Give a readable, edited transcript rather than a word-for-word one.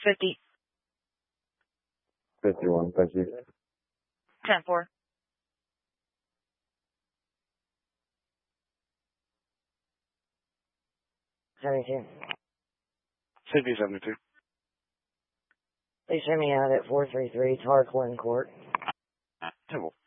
50. 51, thank you. 10-4. Sydney 72. They sent me out at 433 Tarquin Court. 10-4.